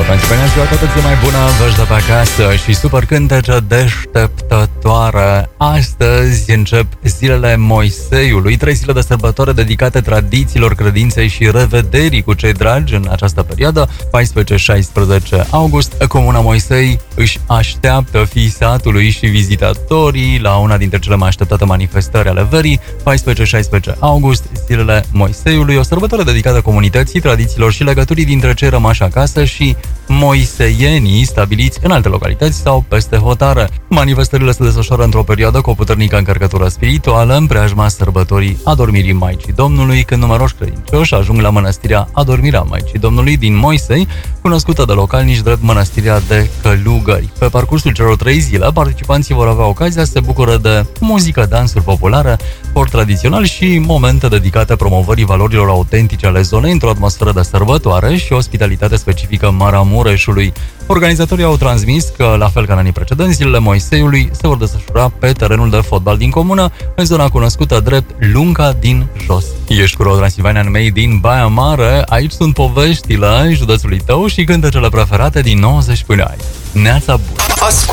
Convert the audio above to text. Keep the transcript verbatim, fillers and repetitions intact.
Transilvania, ziua toată zi mai bună, văși de pe acasă și super cântece deșteptătoare. Astăzi încep zilele Moiseiului, trei zile de sărbătoare dedicate tradițiilor, credinței și revederii cu cei dragi în această perioadă. paisprezece șaisprezece august, Comuna Moisei își așteaptă fiii satului și vizitatorii la una dintre cele mai așteptate manifestări ale verii. paisprezece șaisprezece august, zilele Moiseiului, o sărbătoare dedicată comunității, tradițiilor și legăturii dintre cei rămași acasă și moiseienii stabiliți în alte localități sau peste hotare. Manifestările se desfășoară într-o perioadă cu o puternică încărcătură spirituală în preajma sărbătorii Adormirii Maicii Domnului, când numeroși credincioși ajung la mănăstirea Adormirea Maicii Domnului din Moisei, cunoscută de localnici drept Mănăstirea de Călugări. Pe parcursul celor trei zile, participanții vor avea ocazia să se bucură de muzică, dansuri populare, sport tradițional și momente dedicate promovării valorilor autentice ale zonei într-o atmosferă de sărbătoare și ospitalitate specifică Maramureșului. Organizatorii au transmis că, la fel ca în anii precedenți, zilele Moiseiului se vor desfășura pe terenul de fotbal din comună, în zona cunoscută drept Lunca din Jos. Ești cu Transilvania Mei din Baia Mare, aici sunt poveștile județului tău și cântecele preferate din nouăzeci până aici. Neața bună!